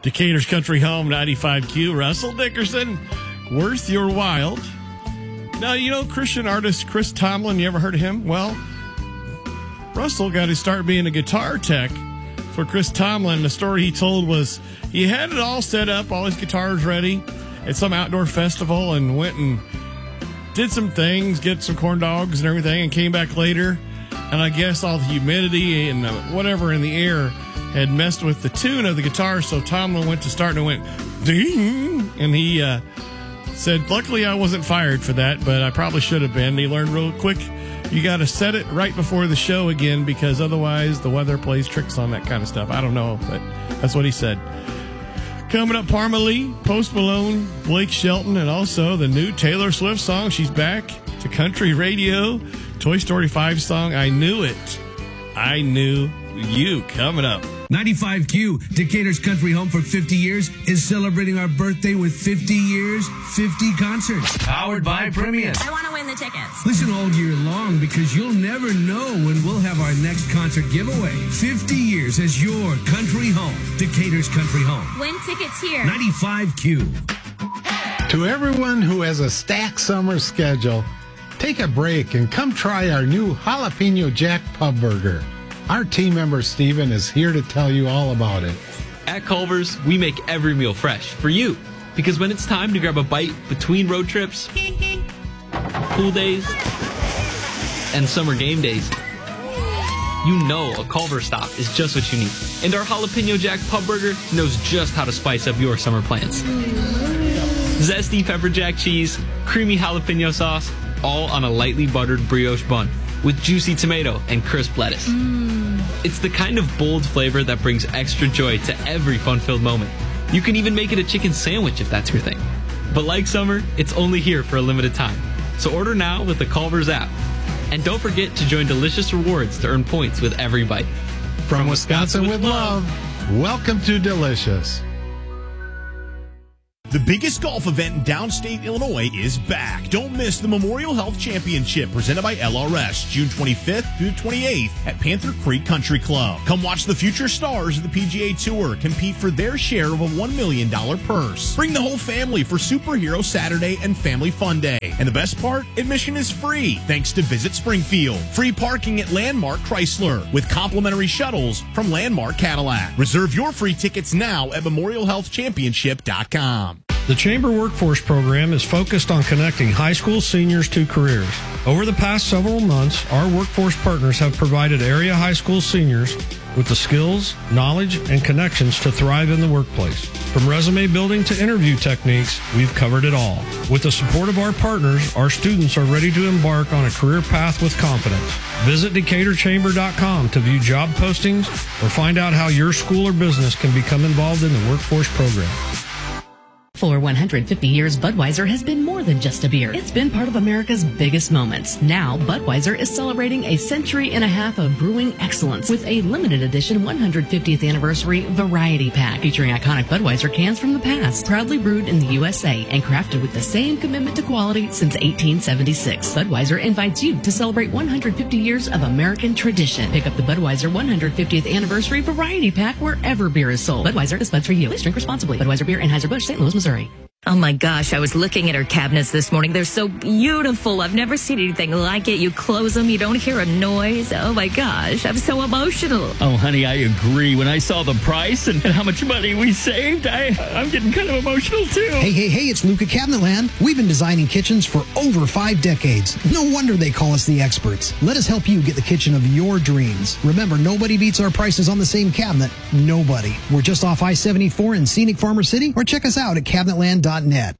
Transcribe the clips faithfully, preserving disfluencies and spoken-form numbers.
Decatur's Country Home, ninety-five Q. Russell Dickerson, Worth Your While. Now, you know Christian artist Chris Tomlin, you ever heard of him? Well, Russell got to start being a guitar tech for Chris Tomlin. The story he told was he had it all set up, all his guitars ready at some outdoor festival, and went and did some things, get some corn dogs and everything, and came back later. And I guess all the humidity and whatever in the air had messed with the tune of the guitar. So Tomlin went to start and it went ding. And he uh, said, luckily I wasn't fired for that, but I probably should have been. He learned real quick, you got to set it right before the show again, because otherwise the weather plays tricks on that kind of stuff. I don't know, but that's what he said. Coming up, Parma Lee, Post Malone, Blake Shelton, and also the new Taylor Swift song. She's back to country radio. Toy Story five song, I Knew It. I Knew You. Coming up. ninety-five Q, Decatur's Country Home for fifty years, is celebrating our birthday with fifty years, fifty concerts. Powered by Premium. I want to win the tickets. Listen all year long, because you'll never know when we'll have our next concert giveaway. fifty years as your country home. Decatur's Country Home. Win tickets here. ninety-five Q. To everyone who has a stacked summer schedule, take a break and come try our new Jalapeno Jack Pub Burger. Our team member Steven is here to tell you all about it. At Culver's, we make every meal fresh for you. Because when it's time to grab a bite between road trips, pool days, and summer game days, you know a Culver's stop is just what you need. And our Jalapeno Jack Pub Burger knows just how to spice up your summer plans. Zesty pepper jack cheese, creamy jalapeno sauce, all on a lightly buttered brioche bun with juicy tomato and crisp lettuce. Mm. It's the kind of bold flavor that brings extra joy to every fun-filled moment. You can even make it a chicken sandwich if that's your thing. But like summer, it's only here for a limited time. So order now with the Culver's app. And don't forget to join Delicious Rewards to earn points with every bite. From, From Wisconsin, Wisconsin with love, love, welcome to Delicious. The biggest golf event in downstate Illinois is back. Don't miss the Memorial Health Championship presented by L R S, June twenty-fifth through the twenty-eighth at Panther Creek Country Club. Come watch the future stars of the P G A Tour compete for their share of a one million dollars purse. Bring the whole family for Superhero Saturday and Family Fun Day. And the best part, admission is free thanks to Visit Springfield. Free parking at Landmark Chrysler with complimentary shuttles from Landmark Cadillac. Reserve your free tickets now at memorial health championship dot com. The Chamber Workforce Program is focused on connecting high school seniors to careers. Over the past several months, our workforce partners have provided area high school seniors with the skills, knowledge, and connections to thrive in the workplace. From resume building to interview techniques, we've covered it all. With the support of our partners, our students are ready to embark on a career path with confidence. Visit decatur chamber dot com to view job postings or find out how your school or business can become involved in the workforce program. For one hundred fifty years, Budweiser has been more than just a beer. It's been part of America's biggest moments. Now, Budweiser is celebrating a century and a half of brewing excellence with a limited edition one hundred fiftieth anniversary variety pack featuring iconic Budweiser cans from the past, proudly brewed in the U S A and crafted with the same commitment to quality since eighteen seventy-six. Budweiser invites you to celebrate one hundred fifty years of American tradition. Pick up the Budweiser one hundred fiftieth anniversary variety pack wherever beer is sold. Budweiser is bud for you. Please drink responsibly. Budweiser Beer, Anheuser-Busch, Saint Louis, Missouri. Oh my gosh, I was looking at her cabinets this morning. They're so beautiful. I've never seen anything like it. You close them, you don't hear a noise. Oh my gosh, I'm so emotional. Oh honey, I agree. When I saw the price and, and how much money we saved, I, I'm getting kind of emotional too. Hey, hey, hey, it's Luke at Cabinetland. We've been designing kitchens for over five decades. No wonder they call us the experts. Let us help you get the kitchen of your dreams. Remember, nobody beats our prices on the same cabinet. Nobody. We're just off I seventy-four in scenic Farmer City, or check us out at cabinetland dot net.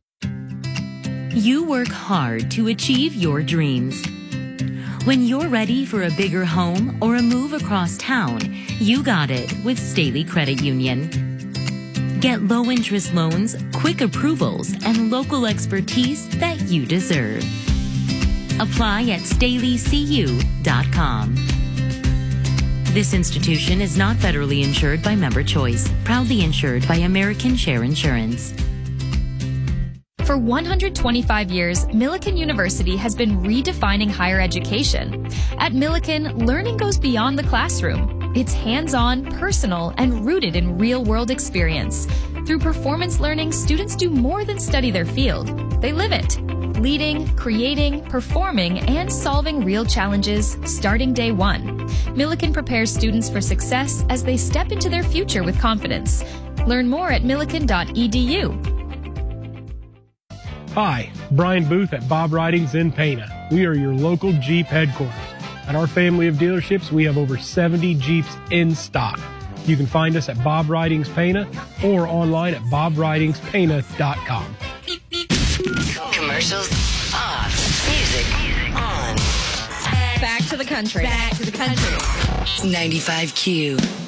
You work hard to achieve your dreams. When you're ready for a bigger home or a move across town, you got it with Staley Credit Union. Get low-interest loans, quick approvals, and local expertise that you deserve. Apply at staley c u dot com. This institution is not federally insured by Member Choice, proudly insured by American Share Insurance. For one hundred twenty-five years, Millikan University has been redefining higher education. At Millikan, learning goes beyond the classroom. It's hands-on, personal, and rooted in real-world experience. Through performance learning, students do more than study their field. They live it. Leading, creating, performing, and solving real challenges starting day one. Millikan prepares students for success as they step into their future with confidence. Learn more at millikan dot e d u. Hi, Brian Booth at Bob Ridings in Pana. We are your local Jeep headquarters. At our family of dealerships, we have over seventy Jeeps in stock. You can find us at Bob Ridings Pana or online at bob ridings pana dot com. Commercials off. Music on. Back to the country. Back to the country. ninety-five Q.